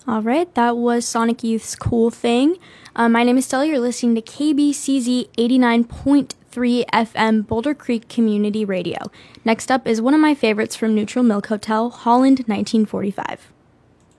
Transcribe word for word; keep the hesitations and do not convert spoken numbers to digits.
All right, that was Sonic Youth's Cool Thing. Uh, my name is Stella. You're listening to K B C Z eighty-nine point three F M Boulder Creek Community Radio. Next up is one of my favorites from Neutral Milk Hotel, Holland nineteen forty-five.